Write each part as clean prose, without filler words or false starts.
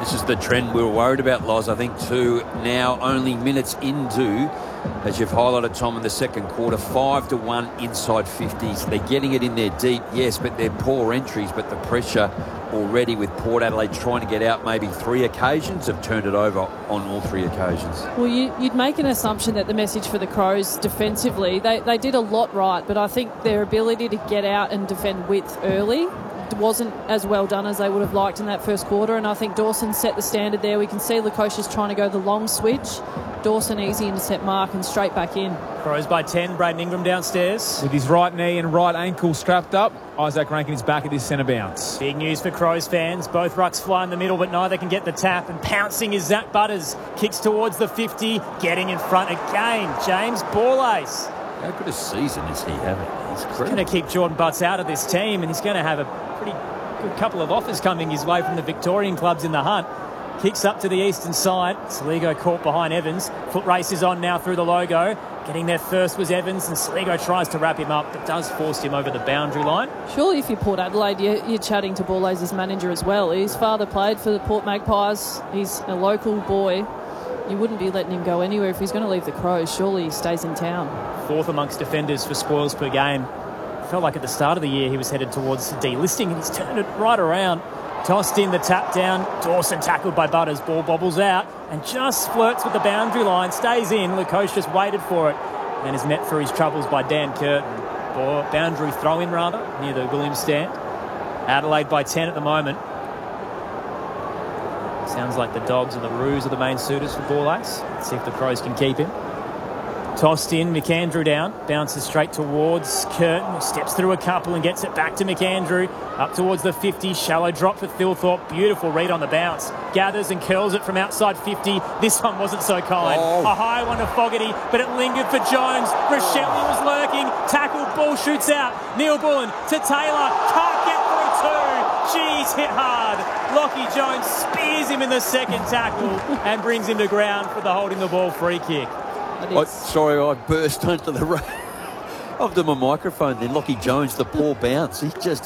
This is the trend we were worried about, Loz, I think, too. Now only minutes into, as you've highlighted, Tom, in the second quarter, 5-1 inside 50s. They're getting it in there deep, yes, but they're poor entries. But the pressure already with Port Adelaide trying to get out maybe 3 occasions, have turned it over on all 3 occasions. Well, you'd make an assumption that the message for the Crows defensively, they did a lot right, but I think their ability to get out and defend width early wasn't as well done as they would have liked in that first quarter, and I think Dawson set the standard there. We can see Lukosius trying to go the long switch. Dawson easy intercept mark and straight back in. Crows by 10. Braden Ingram downstairs. With his right knee and right ankle strapped up, Isaac Rankin is back at his centre bounce. Big news for Crows fans. Both rucks fly in the middle, but neither can get the tap. And pouncing is Zach Butters. Kicks towards the 50. Getting in front again. James Borlase. How good a season is he having? He's going to keep Jordan Butts out of this team, and he's going to have a pretty good couple of offers coming his way from the Victorian clubs in the hunt. Kicks up to the eastern side. Sligo caught behind Evans. Foot race is on now through the logo. Getting there first was Evans, and Sligo tries to wrap him up, but does force him over the boundary line. Surely if you're Port Adelaide, you're chatting to Borlase's manager as well. His father played for the Port Magpies. He's a local boy. You wouldn't be letting him go anywhere. If he's going to leave the Crows, surely he stays in town. Fourth amongst defenders for spoils per game. Felt like at the start of the year he was headed towards delisting, and he's turned it right around. Tossed in the tap down. Dawson tackled by Butters. Ball bobbles out and just flirts with the boundary line. Stays in. Lukosius waited for it and is met for his troubles by Dan Curtin. Boundary throw-in, rather, near the Williams stand. Adelaide by 10 at the moment. Sounds like the Dogs and the Roos are the main suitors for Borlase. Let's see if the Crows can keep him. Tossed in, McAndrew down, bounces straight towards Curtin, steps through a couple and gets it back to McAndrew, up towards the 50, shallow drop for Thilthorpe, beautiful read on the bounce, gathers and curls it from outside 50, this one wasn't so kind, a high one to Fogarty, but it lingered for Jones, Rochelle was lurking, tackled, ball shoots out, Neil Bullen to Taylor, can't get through two, jeez, hit hard, Lockie Jones spears him in the second tackle and brings him to ground for the holding the ball free kick. Sorry, I burst onto the I've done my microphone then. Lockie Jones, the poor bounce.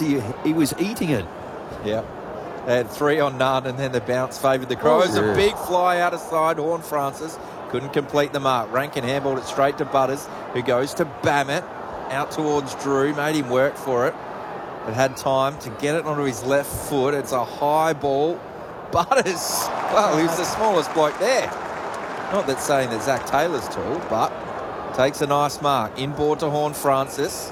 He was eating it. Yeah. They had 3 on none, and then the bounce favoured the Crows. A big fly out of side. Horn Francis couldn't complete the mark. Rankin handballed it straight to Butters, who goes to Bammett. Out towards Drew, made him work for it. But had time to get it onto his left foot. It's a high ball. Butters, well, he was the smallest bloke there. Not that saying that Zach Taylor's tall, but takes a nice mark. Inboard to Horn Francis.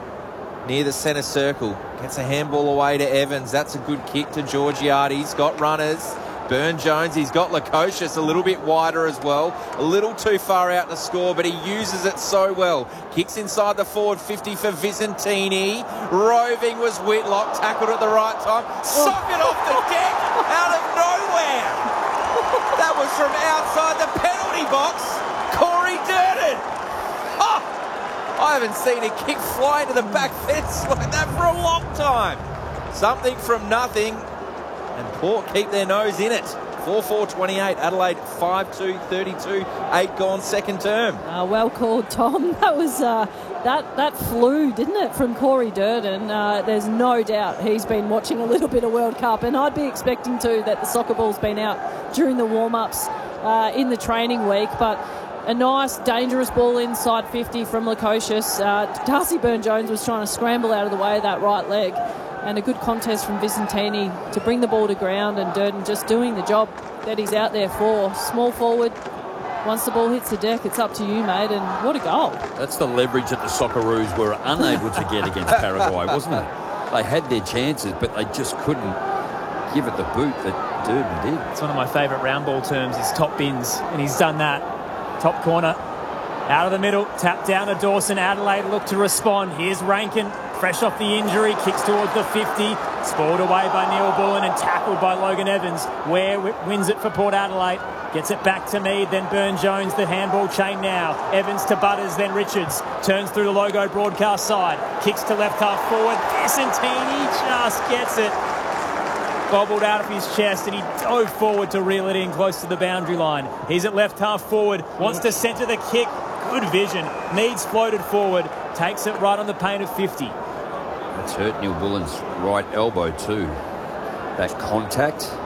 Near the centre circle. Gets a handball away to Evans. That's a good kick to Georgiades. He's got runners. Burne-Jones, he's got Lukosius a little bit wider as well. A little too far out to score, but he uses it so well. Kicks inside the forward 50 for Vicentini. Roving was Whitlock. Tackled at the right time. Socket off the deck out of nowhere. That was from outside the penalty box. Corey Durden. Oh, I haven't seen a kick fly into the back fence like that for a long time. Something from nothing. And Port keep their nose in it. 4-4-28. Adelaide 5-2-32. 8 gone second term. Well called, Tom. That was that flew, didn't it, from Corey Durden? There's no doubt he's been watching a little bit of World Cup, and I'd be expecting too that the soccer ball's been out during the warm-ups in the training week, but a nice, dangerous ball inside 50 from Lukosius. Darcy Burne-Jones was trying to scramble out of the way of that right leg, and a good contest from Vicentini to bring the ball to ground, and Durden just doing the job that he's out there for. Small forward. Once the ball hits the deck, it's up to you, mate, and what a goal. That's the leverage that the Socceroos were unable to get against Paraguay, wasn't it? They had their chances, but they just couldn't give it the boot that Durden did. It's one of my favourite round ball terms, is top bins, and he's done that. Top corner, out of the middle, tap down to Dawson. Adelaide look to respond. Here's Rankin, fresh off the injury, kicks towards the 50, spoiled away by Neil Bullen and tackled by Logan Evans. Ware wins it for Port Adelaide. Gets it back to Mead, then Burne-Jones, the handball chain now. Evans to Butters, then Richards. Turns through the logo broadcast side. Kicks to left half forward. Vicentini just gets it. Bobbled out of his chest, and he dove forward to reel it in close to the boundary line. He's at left half forward. Wants to centre the kick. Good vision. Mead's floated forward. Takes it right on the paint of 50. That's hurt Neil Bullen's right elbow too. That contact.